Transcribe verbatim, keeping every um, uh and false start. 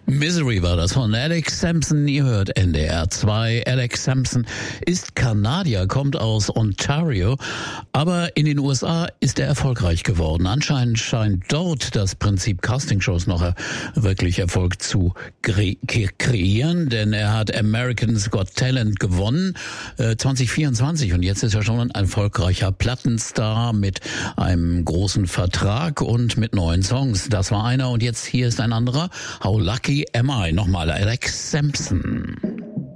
Misery war das von Alex Sampson. Ihr hört N D R zwei. Alex Sampson ist Kanadier, kommt aus Ontario, aber in den U S A ist er erfolgreich geworden. Anscheinend scheint dort das Prinzip Castingshows noch wirklich Erfolg zu kre- kreieren, denn er hat American's Got Talent gewonnen äh, zwanzig vierundzwanzig und jetzt ist er schon ein erfolgreicher Plattenstar mit einem großen Vertrag und mit neuen Songs. Das war einer und jetzt hier ist ein anderer. How Lucky Am I? Nochmal Alex Sampson.